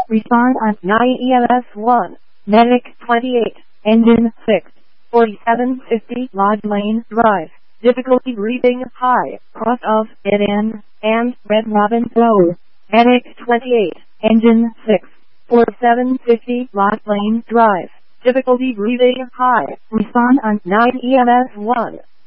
Respond on 9 EMS 1. Medic 28. Engine 6. 4750 Lodge Lane Drive. Difficulty breathing high. Cross of NN and Red Robin Road. Medic 28. Engine 6. 4750 Lodge Lane Drive. Difficulty breathing high. Respond on 9 EMS 1.